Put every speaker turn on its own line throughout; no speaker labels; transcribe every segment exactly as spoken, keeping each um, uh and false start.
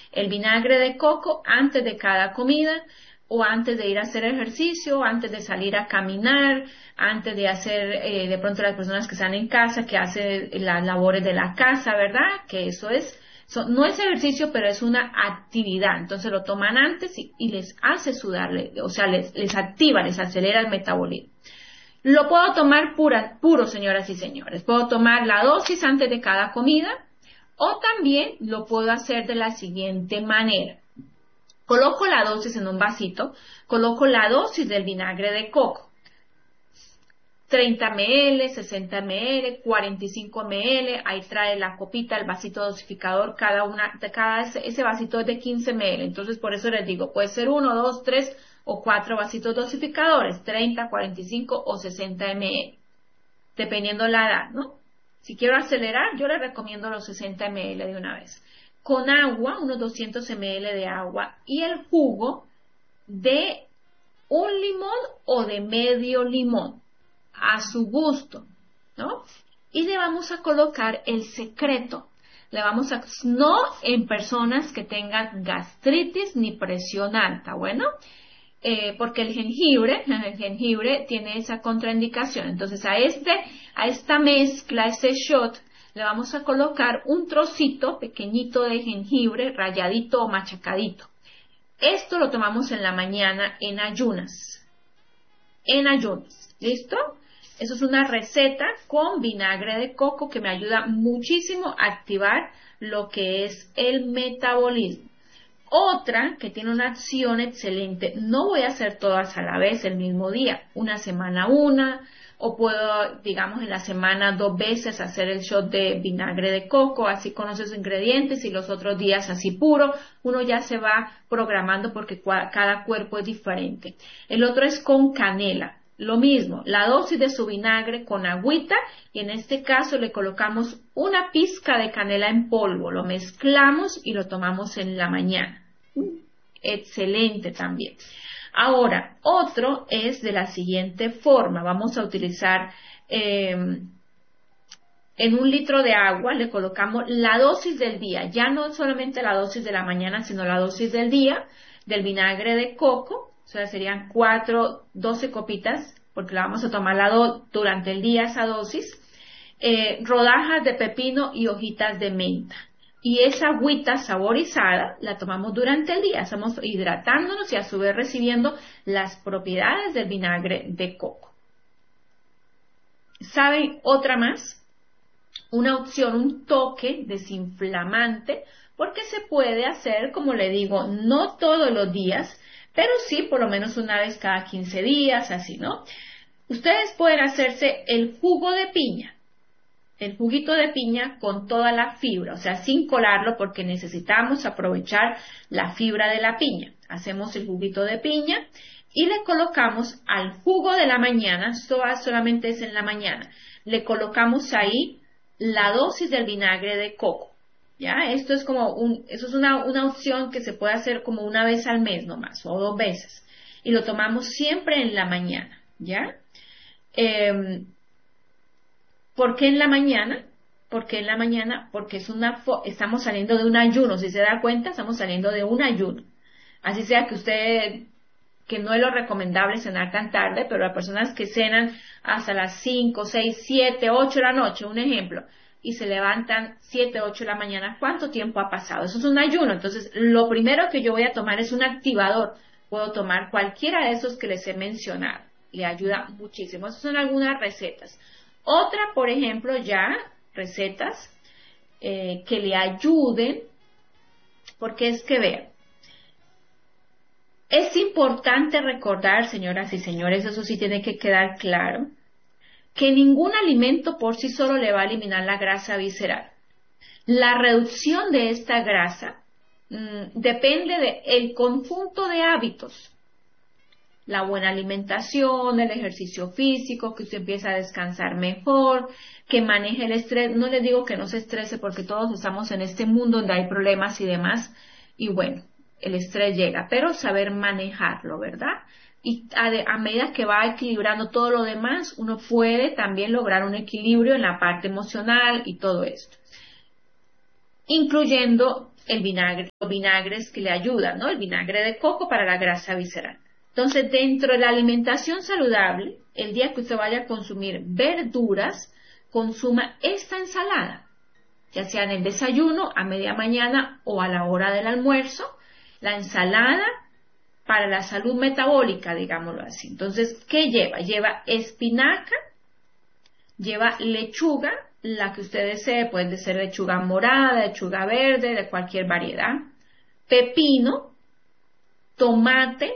el vinagre de coco antes de cada comida, o antes de ir a hacer ejercicio, antes de salir a caminar, antes de hacer, eh, de pronto las personas que están en casa, que hacen las labores de la casa, ¿verdad? Que eso es, so, no es ejercicio, pero es una actividad. Entonces lo toman antes y, y les hace sudarle, o sea, les, les activa, les acelera el metabolismo. Lo puedo tomar pura, puro, señoras y señores. Puedo tomar la dosis antes de cada comida, o también lo puedo hacer de la siguiente manera. Coloco la dosis en un vasito, coloco la dosis del vinagre de coco, treinta mililitros, sesenta mililitros, cuarenta y cinco mililitros, ahí trae la copita, el vasito dosificador, cada una, cada ese, ese vasito es de quince mililitros, entonces por eso les digo, puede ser uno, dos, tres o cuatro vasitos dosificadores, treinta, cuarenta y cinco o sesenta mililitros, dependiendo la edad, ¿no? Si quiero acelerar, yo les recomiendo los sesenta mililitros de una vez. Con agua, unos doscientos mililitros de agua, y el jugo de un limón o de medio limón, a su gusto, ¿no? Y le vamos a colocar el secreto. Le vamos a, no en personas que tengan gastritis ni presión alta, ¿bueno? Eh, porque el jengibre, el jengibre tiene esa contraindicación. Entonces a este, a esta mezcla, a este shot, le vamos a colocar un trocito pequeñito de jengibre ralladito o machacadito. Esto lo tomamos en la mañana en ayunas. En ayunas. ¿Listo? Eso es una receta con vinagre de coco que me ayuda muchísimo a activar lo que es el metabolismo. Otra que tiene una acción excelente. No voy a hacer todas a la vez el mismo día. Una semana una. O puedo, digamos, en la semana dos veces hacer el shot de vinagre de coco, así con los ingredientes, y los otros días así puro. Uno ya se va programando porque cada cuerpo es diferente. El otro es con canela. Lo mismo, la dosis de su vinagre con agüita, y en este caso le colocamos una pizca de canela en polvo. Lo mezclamos y lo tomamos en la mañana. Excelente también. Ahora, otro es de la siguiente forma. Vamos a utilizar eh, en un litro de agua, le colocamos la dosis del día. Ya no solamente la dosis de la mañana, sino la dosis del día del vinagre de coco. O sea, serían cuatro, doce copitas, porque la vamos a tomar la do durante el día esa dosis. Eh, rodajas de pepino y hojitas de menta. Y esa agüita saborizada la tomamos durante el día. Estamos hidratándonos y a su vez recibiendo las propiedades del vinagre de coco. ¿Saben otra más? Una opción, un toque desinflamante, porque se puede hacer, como le digo, no todos los días, pero sí por lo menos una vez cada quince días, así, ¿no? Ustedes pueden hacerse el jugo de piña. El juguito de piña con toda la fibra, o sea, sin colarlo porque necesitamos aprovechar la fibra de la piña. Hacemos el juguito de piña y le colocamos al jugo de la mañana, solamente es en la mañana, le colocamos ahí la dosis del vinagre de coco. ¿Ya? Esto es como un, eso es una, una opción que se puede hacer como una vez al mes nomás, o dos veces. Y lo tomamos siempre en la mañana, ¿ya? Eh, ¿Por qué en la mañana? ¿Por qué en la mañana? Porque es una, estamos saliendo de un ayuno. Si se da cuenta, estamos saliendo de un ayuno. Así sea que usted, que no es lo recomendable cenar tan tarde, pero las personas que cenan hasta las cinco, seis, siete, ocho de la noche, un ejemplo, y se levantan siete, ocho de la mañana, ¿cuánto tiempo ha pasado? Eso es un ayuno. Entonces, lo primero que yo voy a tomar es un activador. Puedo tomar cualquiera de esos que les he mencionado. Le ayuda muchísimo. Esas son algunas recetas. Otra, por ejemplo, ya recetas eh, que le ayuden, porque es que vean, es importante recordar, señoras y señores, eso sí tiene que quedar claro, que ningún alimento por sí solo le va a eliminar la grasa visceral. La reducción de esta grasa mmm, depende del conjunto de hábitos. La buena alimentación, el ejercicio físico, que usted empiece a descansar mejor, que maneje el estrés. No le digo que no se estrese porque todos estamos en este mundo donde hay problemas y demás. Y bueno, el estrés llega, pero saber manejarlo, ¿verdad? Y a, de, a medida que va equilibrando todo lo demás, uno puede también lograr un equilibrio en la parte emocional y todo esto. Incluyendo el vinagre, los vinagres que le ayudan, ¿no? El vinagre de coco para la grasa visceral. Entonces, dentro de la alimentación saludable, el día que usted vaya a consumir verduras, consuma esta ensalada, ya sea en el desayuno, a media mañana o a la hora del almuerzo. La ensalada para la salud metabólica, digámoslo así. Entonces, ¿qué lleva? Lleva espinaca, lleva lechuga, la que usted desee, puede ser lechuga morada, lechuga verde, de cualquier variedad, pepino, tomate,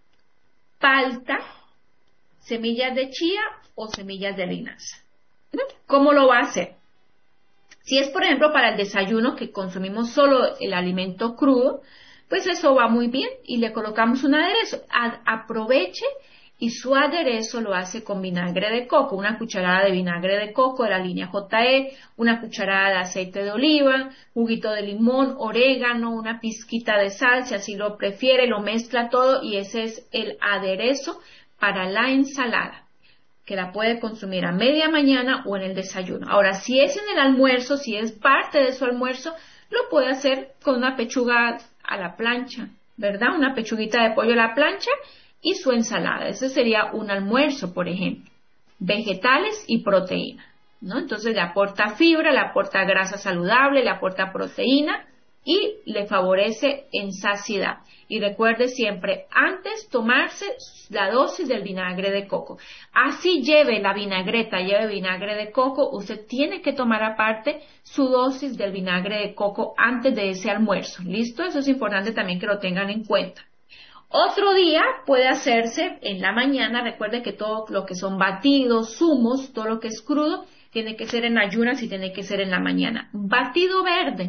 palta, semillas de chía o semillas de linaza. ¿Cómo lo va a hacer? Si es, por ejemplo, para el desayuno que consumimos solo el alimento crudo, pues eso va muy bien y le colocamos un aderezo. A- aproveche y su aderezo lo hace con vinagre de coco, una cucharada de vinagre de coco de la línea J E, una cucharada de aceite de oliva, juguito de limón, orégano, una pizquita de sal, si así lo prefiere, lo mezcla todo y ese es el aderezo para la ensalada, que la puede consumir a media mañana o en el desayuno. Ahora, si es en el almuerzo, si es parte de su almuerzo, lo puede hacer con una pechuga a la plancha, ¿verdad? Una pechuguita de pollo a la plancha y su ensalada. Ese sería un almuerzo, por ejemplo. Vegetales y proteína, ¿no? Entonces le aporta fibra, le aporta grasa saludable, le aporta proteína y le favorece en saciedad. Y recuerde siempre, antes tomarse la dosis del vinagre de coco. Así lleve la vinagreta, lleve vinagre de coco, usted tiene que tomar aparte su dosis del vinagre de coco antes de ese almuerzo. ¿Listo? Eso es importante también que lo tengan en cuenta. Otro día puede hacerse en la mañana. Recuerde que todo lo que son batidos, zumos, todo lo que es crudo, tiene que ser en ayunas y tiene que ser en la mañana. Batido verde.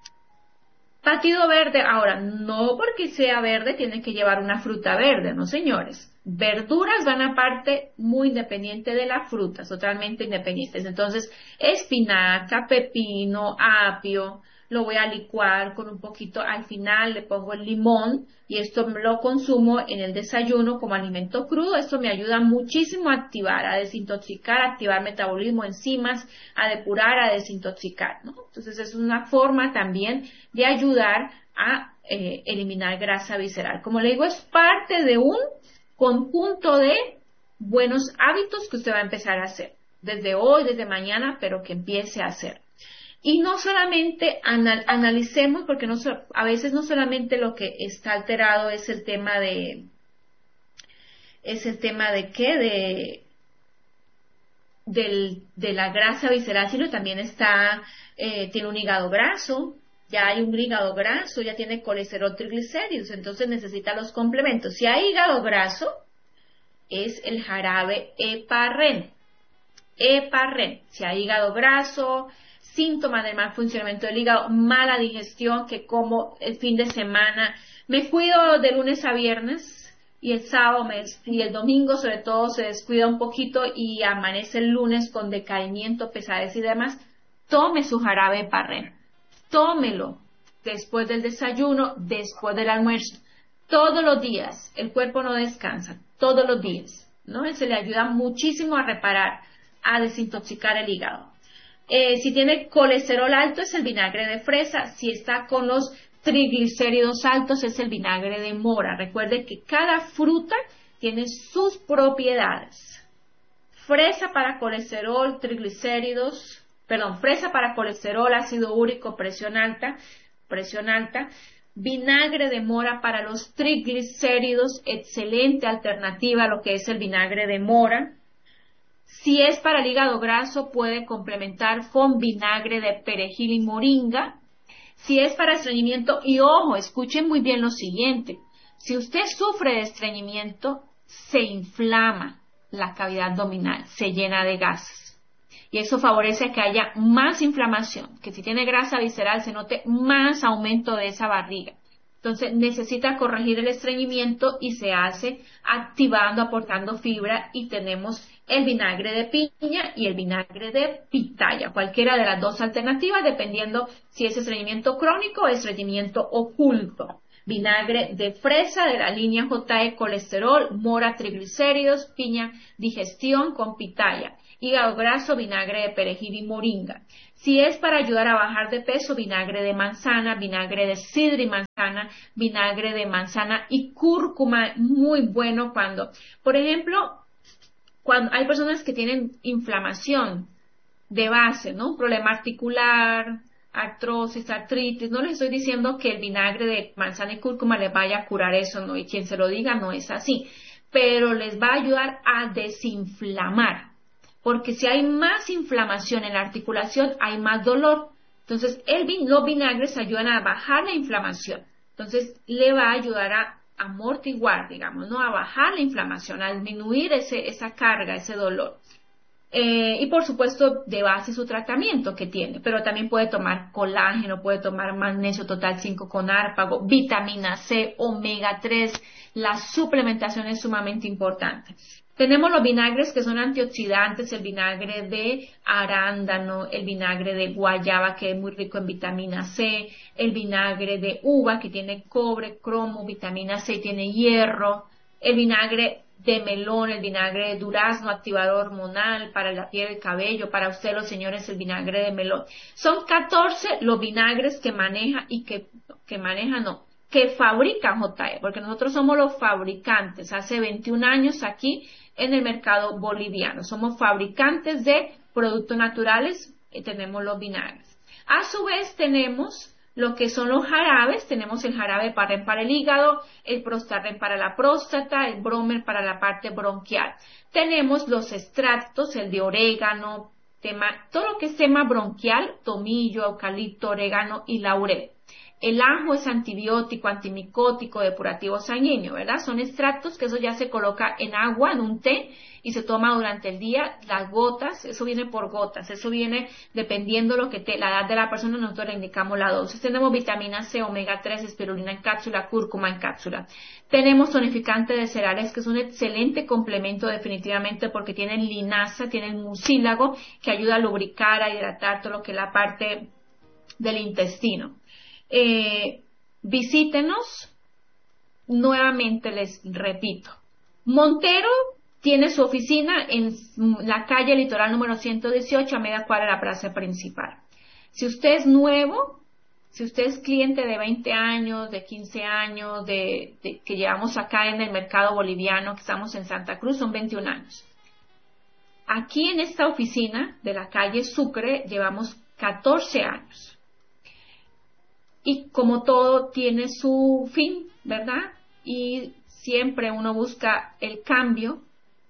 Batido verde, ahora, no porque sea verde tiene que llevar una fruta verde, no señores. Verduras van aparte muy independiente de las frutas, totalmente independientes. Entonces, espinaca, pepino, apio, lo voy a licuar con un poquito, al final le pongo el limón y esto lo consumo en el desayuno como alimento crudo. Esto me ayuda muchísimo a activar, a desintoxicar, a activar metabolismo, enzimas, a depurar, a desintoxicar, ¿no? Entonces es una forma también de ayudar a eh, eliminar grasa visceral. Como le digo, es parte de un conjunto de buenos hábitos que usted va a empezar a hacer desde hoy, desde mañana, pero que empiece a hacer. Y no solamente anal analicemos, porque no so a veces no solamente lo que está alterado es el tema de, es el tema de qué, de, del, de la grasa visceral, sino también está, eh, tiene un hígado graso, ya hay un hígado graso, ya tiene colesterol, triglicéridos, entonces necesita los complementos. Si hay hígado graso, es el jarabe heparrin. Heparrin, si hay hígado graso, síntomas de mal funcionamiento del hígado, mala digestión, que como el fin de semana, me cuido de lunes a viernes y el sábado me, y el domingo sobre todo se descuida un poquito y amanece el lunes con decaimiento, pesadez y demás, tome su jarabe heparrin, tómelo después del desayuno, después del almuerzo, todos los días, el cuerpo no descansa, todos los días, ¿no? Se le ayuda muchísimo a reparar, a desintoxicar el hígado. Eh, si tiene colesterol alto es el vinagre de fresa, si está con los triglicéridos altos es el vinagre de mora. Recuerde que cada fruta tiene sus propiedades. Fresa para colesterol, triglicéridos, perdón, fresa para colesterol, ácido úrico, presión alta, presión alta. Vinagre de mora para los triglicéridos, excelente alternativa a lo que es el vinagre de mora. Si es para el hígado graso, puede complementar con vinagre de perejil y moringa. Si es para estreñimiento, y ojo, escuchen muy bien lo siguiente, si usted sufre de estreñimiento, se inflama la cavidad abdominal, se llena de gases. Y eso favorece que haya más inflamación, que si tiene grasa visceral se note más aumento de esa barriga. Entonces necesita corregir el estreñimiento y se hace activando, aportando fibra y tenemos el vinagre de piña y el vinagre de pitaya, cualquiera de las dos alternativas dependiendo si es estreñimiento crónico o estreñimiento oculto. Vinagre de fresa de la línea J E, colesterol, mora, triglicéridos, piña, digestión con pitaya. Hígado graso, vinagre de perejil y moringa. Si es para ayudar a bajar de peso, vinagre de manzana, vinagre de sidra y manzana, vinagre de manzana y cúrcuma, muy bueno cuando, por ejemplo, cuando hay personas que tienen inflamación de base, ¿no? Un problema articular, artrosis, artritis. No les estoy diciendo que el vinagre de manzana y cúrcuma les vaya a curar eso, ¿no? Y quien se lo diga no es así. Pero les va a ayudar a desinflamar. Porque si hay más inflamación en la articulación, hay más dolor. Entonces, el vin- los vinagres ayudan a bajar la inflamación. Entonces, le va a ayudar a amortiguar, digamos, ¿no? A bajar la inflamación, a disminuir ese, esa carga, ese dolor. Eh, y por supuesto, de base su tratamiento que tiene, pero también puede tomar colágeno, puede tomar magnesio total cinco con árpago, vitamina C, omega tres, la suplementación es sumamente importante. Tenemos los vinagres que son antioxidantes, el vinagre de arándano, el vinagre de guayaba que es muy rico en vitamina C, el vinagre de uva que tiene cobre, cromo, vitamina C y tiene hierro, el vinagre de melón, el vinagre de durazno, activador hormonal para la piel y el cabello, para usted los señores el vinagre de melón. Son catorce los vinagres que maneja y que, que maneja no, que fabrica J E, porque nosotros somos los fabricantes, hace veintiún años aquí en el mercado boliviano, somos fabricantes de productos naturales y tenemos los vinagres. A su vez tenemos lo que son los jarabes, tenemos el jarabe para, para el hígado, el prostarren para la próstata, el bromer para la parte bronquial. Tenemos los extractos, el de orégano, tema, todo lo que es tema bronquial, tomillo, eucalipto, orégano y laurel. El ajo es antibiótico, antimicótico, depurativo sanguíneo, ¿verdad? Son extractos que eso ya se coloca en agua, en un té, y se toma durante el día. Las gotas, eso viene por gotas, eso viene dependiendo lo que te, la edad de la persona, nosotros le indicamos la dosis. Tenemos vitamina C, omega tres, espirulina en cápsula, cúrcuma en cápsula. Tenemos tonificante de cereales, que es un excelente complemento definitivamente porque tienen linaza, tienen mucílago, que ayuda a lubricar, a hidratar todo lo que es la parte del intestino. Eh, visítenos, nuevamente les repito, Montero tiene su oficina en la calle Litoral número ciento dieciocho a media cuadra de la plaza principal. Si usted es nuevo, si usted es cliente de veinte años, de quince años, de, de, que llevamos acá en el mercado boliviano, que estamos en Santa Cruz, son veintiún años. Aquí en esta oficina de la calle Sucre llevamos catorce años. Y como todo tiene su fin, ¿verdad? Y siempre uno busca el cambio.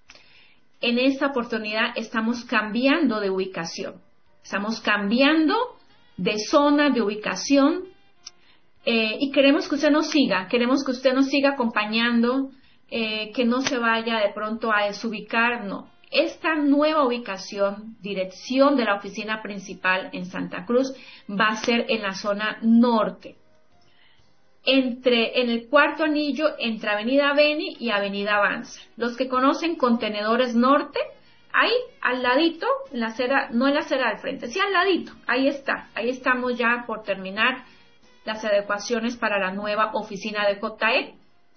En esta oportunidad estamos cambiando de ubicación. Estamos cambiando de zona, de ubicación. Eh, y queremos que usted nos siga. Queremos que usted nos siga acompañando. Eh, que no se vaya de pronto a desubicar, no. Esta nueva ubicación, dirección de la oficina principal en Santa Cruz, va a ser en la zona norte, entre, en el cuarto anillo entre Avenida Beni y Avenida Avanza. Los que conocen Contenedores Norte, ahí al ladito, en la acera, no en la acera del frente, sí al ladito, ahí está, ahí estamos ya por terminar las adecuaciones para la nueva oficina de J E.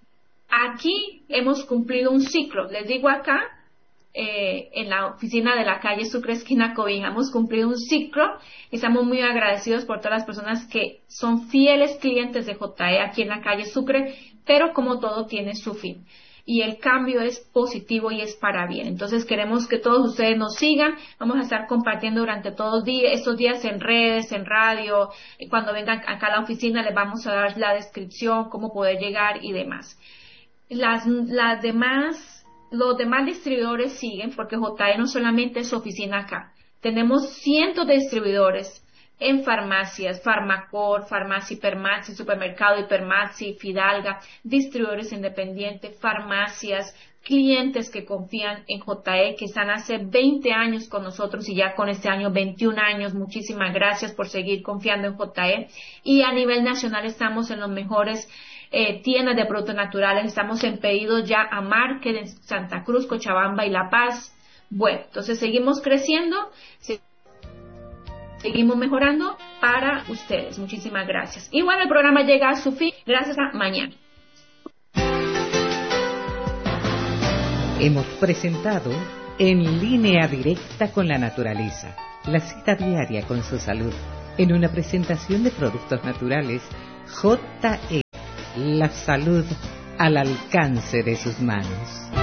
Aquí hemos cumplido un ciclo, les digo acá, Eh, en la oficina de la calle Sucre, esquina Cobija, hemos cumplido un ciclo y estamos muy agradecidos por todas las personas que son fieles clientes de J E aquí en la calle Sucre, pero como todo tiene su fin y el cambio es positivo y es para bien. Entonces queremos que todos ustedes nos sigan, vamos a estar compartiendo durante todos estos días en redes, en radio, cuando vengan acá a la oficina les vamos a dar la descripción, cómo poder llegar y demás. Las, las demás Los demás distribuidores siguen porque J E no solamente es su oficina acá. Tenemos cientos de distribuidores en farmacias, Farmacor, Farmacia Hipermaxi, Supermercado Hipermaxi, Fidalga, distribuidores independientes, farmacias, clientes que confían en J E, que están hace veinte años con nosotros y ya con este año veintiún años. Muchísimas gracias por seguir confiando en J E. Y a nivel nacional estamos en los mejores Eh, tiendas de productos naturales, estamos en pedidos ya a Market, en Santa Cruz, Cochabamba y La Paz. Bueno, entonces seguimos creciendo, se, seguimos mejorando para ustedes. Muchísimas gracias. Y bueno, el programa llega a su fin. Gracias a mañana.
Hemos presentado En línea directa con la naturaleza, la cita diaria con su salud, en una presentación de productos naturales. J E, la salud al alcance de sus manos.